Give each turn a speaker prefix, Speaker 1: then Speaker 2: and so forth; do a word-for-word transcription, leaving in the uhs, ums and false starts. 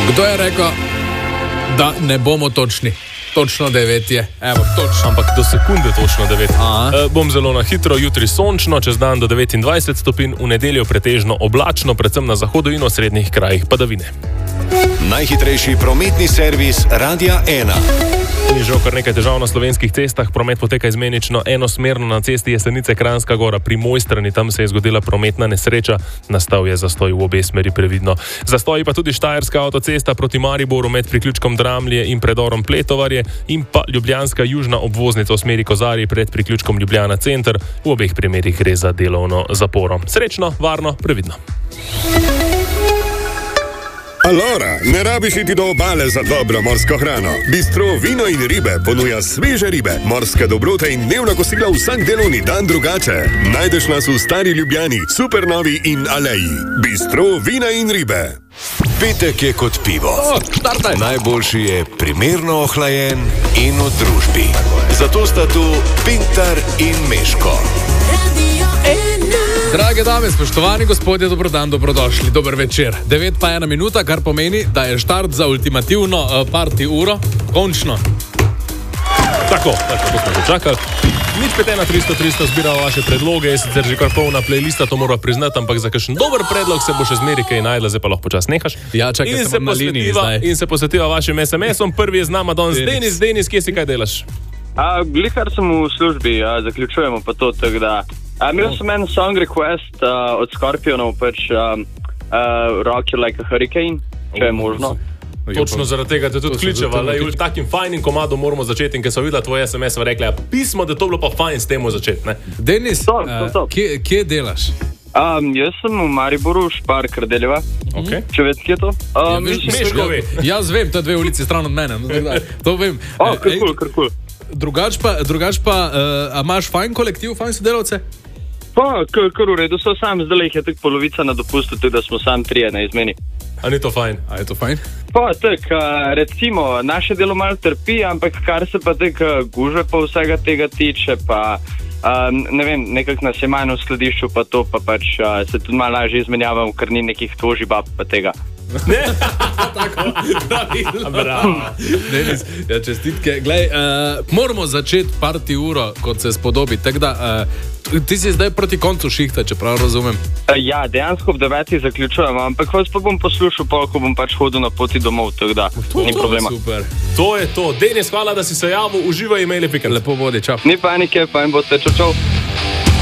Speaker 1: Kdo je rekel, da ne bomo točni? Točno devet je. Evo, točno.
Speaker 2: Ampak do sekunde točno devet. E, bom zelo na hitro, jutri sončno, čez dan do devetindvajset stopinj, v nedeljo pretežno oblačno, predvsem na zahodu in osrednjih krajih padavine.
Speaker 3: Najhitrejši prometni servis Radia ena.
Speaker 2: Ni žal kar nekaj težav na slovenskih cestah, promet poteka izmenično enosmerno na cesti Jesenice Kranjska Gora pri Mojstrani, tam se je zgodila prometna nesreča, nastal je zastoj v obe smeri previdno. Zastoji pa tudi Štajerska avtocesta proti Mariboru med priključkom Dramlje in predorom Pletovarje in pa ljubljanska južna obvoznica v smeri Kozarji pred priključkom Ljubljana center, v obeh primerih gre za delovno zaporo. Srečno, varno, previdno.
Speaker 4: Alora, ne rabiš iti do obale za dobro morsko hrano. Bistro Vino in ribe ponuja sveže ribe, morske dobrote in dnevna kosila vsak delovni dan drugače. Najdeš nas v Stari Ljubljani, Supernovi in Aleji. Bistro Vina in ribe.
Speaker 3: Petek je kot pivo.
Speaker 1: O,
Speaker 3: Najboljši je primerno ohlajen in v družbi. Zato sta tu Pintar in Meško.
Speaker 1: Drage dame, spoštovani gospodje, dobrodan, dobrodošli, dober večer. devet pa ena minuta, kar pomeni, da je štart za ultimativno uh, party uro. Končno.
Speaker 2: Tako, tako, to smo že čakali. Nič pet ena tristo tristo zbiramo vaše predloge, je sicer že kar polna playlista, to mora priznati, ampak za kakšen dober predlog se bo še zmeri kaj najdla, zdaj pa lahko počas nehaš.
Speaker 1: Ja, čakaj,
Speaker 2: in
Speaker 1: se bom na liniji zdaj.
Speaker 2: In se posvetiva vašim es em esom, prvi je z nama danes Denis. Denis, kje si, kaj delaš?
Speaker 5: A, glihar sem v službi, a, zaključujemo pa to, tako da. A, imel sem en song request a, od Scorpionov, pač a, a, Rock You Like a Hurricane, če je možno.
Speaker 2: Točno zaradi tega te tudi kličeva, da je takim fajnim komadom moramo začeti in ker so videla tvoj es em es, rekla, ja, pismo, da to bilo pa fajn s temu začeti, ne?
Speaker 1: Denis,
Speaker 5: Stop, stop, stop.
Speaker 1: uh, kje, kje delaš?
Speaker 5: Um, jaz sem v Mariboru, Špar Krdeljeva,
Speaker 2: Okay.
Speaker 5: če veš, kje je to? Um,
Speaker 1: Ja,
Speaker 5: mislim,
Speaker 2: Meško ve.
Speaker 1: Jaz vem, to je dve ulici stran od mene. no, tako da, To vem.
Speaker 5: O,
Speaker 1: Eh,
Speaker 5: kar
Speaker 1: ej,
Speaker 5: kul, kar kul.
Speaker 1: Drugač pa, drugač pa uh, a imaš fajn kolektiv, fajn sodelavce?
Speaker 5: Pa, kar, kar v redu, so sam, zdaj jih je tako polovica na dopustu, tudi da smo sam trije na izmeni.
Speaker 2: A ni to fajn?
Speaker 1: A je to fajn?
Speaker 5: Pa, tak, a, recimo, naše delo malo trpi, ampak kar se pa tak a, gužve pa vsega tega tiče, pa a, ne vem, nekako nas je manj v skladišču, pa to pa pač a, se tudi malo lažje izmenjavamo, ker ni nekih toži bab pa tega.
Speaker 2: Ne? Tako, bravo.
Speaker 1: Denis, ja, čestitke. Glej, uh, moramo začeti party uro, kot se spodobi. Tak da, uh, ti si zdaj proti koncu šihta, če prav razumem.
Speaker 5: A, ja, dejansko ob devetih zaključujemo, ampak vas pa bom poslušal, pa ko bom pač hodil na poti domov, tako da ni problema.
Speaker 1: Super.
Speaker 2: To je to. Denis, hvala, da si se javil. Uživaj, imeli pikant.
Speaker 1: Lepo vodi, čau.
Speaker 5: Ni panike, fajn boste, čau, čau.